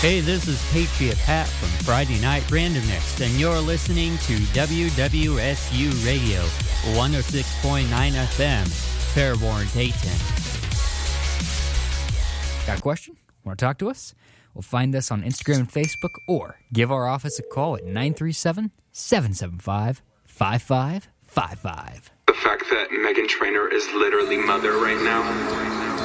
Hey, this is Patriot Pat from Friday Night Randomness, and you're listening to WWSU Radio, 106.9 FM, Fairborn, Dayton. Got a question? Want to talk to us? Well, find us on Instagram and Facebook, or give our office a call at 937-775-5555. The fact that Meghan Trainor is literally mother right now.